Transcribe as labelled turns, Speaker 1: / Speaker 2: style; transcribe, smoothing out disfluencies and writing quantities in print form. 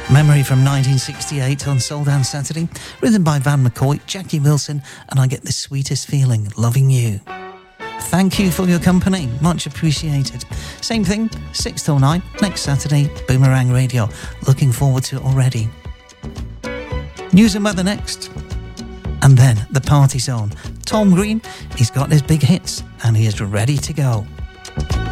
Speaker 1: Memory from 1968 on Soul Dance Saturday, written by Van McCoy, Jackie Wilson, and I get the sweetest feeling loving you. Thank you for your company, much appreciated. Same thing, 6 till 9, next Saturday, Boomerang Radio. Looking forward to it already. News and weather next. And then the party zone. Tom Green, he's got his big hits and he is ready to go.